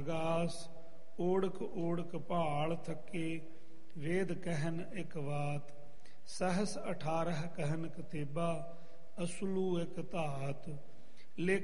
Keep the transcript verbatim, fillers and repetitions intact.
ਆਗਾਸ। ਓੜਕ ਓੜਕ ਭਾਲ ਥੱਕੇ, ਵੇਦ ਕਹਿਨ ਇੱਕ ਵਾਤ। ਸਹਸ ਅਠਾਰਹ ਕਹਿਨ ਕਤੇਬਾ, ਅਸਲੂ ਇੱਕ ਧਾਤ। ਲਿਖ